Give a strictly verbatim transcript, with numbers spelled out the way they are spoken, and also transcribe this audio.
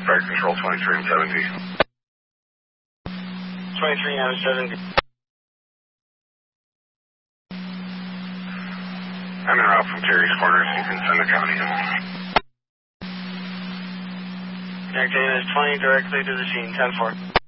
Fire control twenty-three and seventy. twenty-three and seventy. I'm en route from Terry's Corners. You can send the county in. Connecting is twenty directly to the scene, ten four.